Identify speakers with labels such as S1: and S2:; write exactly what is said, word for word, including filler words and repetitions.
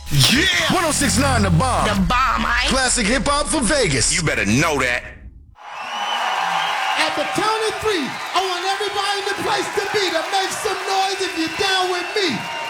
S1: Yeah!
S2: ten sixty-nine The Bomb.
S1: The Bomb, I.
S2: Classic hip hop for Vegas.
S1: You better know that.
S3: At the count of three, I want everybody in the place to be to make some noise if you're down with me.